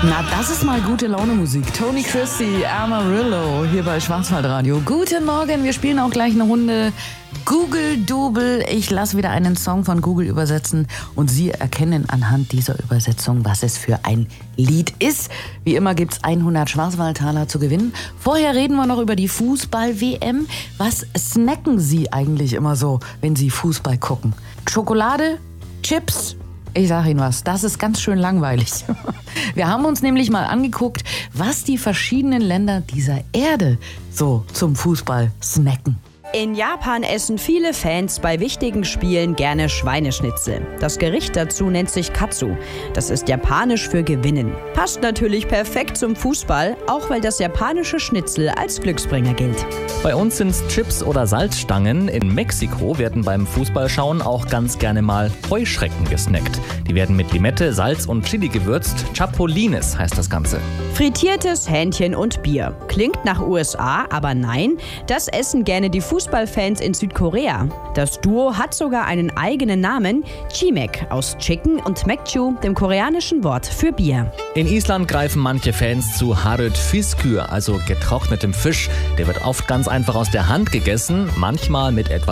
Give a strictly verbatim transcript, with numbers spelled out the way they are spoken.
Na, das ist mal gute Laune-Musik. Tony Christie, Amarillo, hier bei Schwarzwaldradio. Guten Morgen, wir spielen auch gleich eine Runde Google Double. Ich lasse wieder einen Song von Google übersetzen und Sie erkennen anhand dieser Übersetzung, was es für ein Lied ist. Wie immer gibt's hundert Schwarzwaldtaler zu gewinnen. Vorher reden wir noch über die Fußball-W M. Was snacken Sie eigentlich immer so, wenn Sie Fußball gucken? Schokolade? Chips? Ich sag Ihnen was, das ist ganz schön langweilig. Wir haben uns nämlich mal angeguckt, was die verschiedenen Länder dieser Erde so zum Fußball snacken. In Japan essen viele Fans bei wichtigen Spielen gerne Schweineschnitzel. Das Gericht dazu nennt sich Katsu. Das ist japanisch für gewinnen. Passt natürlich perfekt zum Fußball, auch weil das japanische Schnitzel als Glücksbringer gilt. Bei uns sind es Chips oder Salzstangen. In Mexiko werden beim Fußballschauen auch ganz gerne mal Heuschrecken gesnackt. Die werden mit Limette, Salz und Chili gewürzt. Chapulines heißt das Ganze. Frittiertes Hähnchen und Bier. Klingt nach U S A, aber nein, das essen gerne die Fußballfans in Südkorea. Das Duo hat sogar einen eigenen Namen, Chimek, aus Chicken und Mekju, dem koreanischen Wort für Bier. In Island greifen manche Fans zu Harrod Fiskur, also getrocknetem Fisch. Der wird oft ganz einfach aus der Hand gegessen, manchmal mit etwas